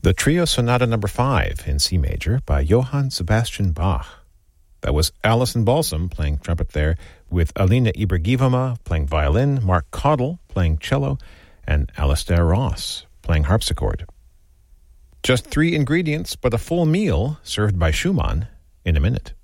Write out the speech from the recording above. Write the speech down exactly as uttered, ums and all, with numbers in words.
The Trio Sonata Number five in C major by Johann Sebastian Bach. That was Alison Balsam playing trumpet there, with Alina Ibragimova playing violin, Mark Caudle playing cello, and Alistair Ross playing harpsichord. Just three ingredients, but a full meal served by Schumann in a minute.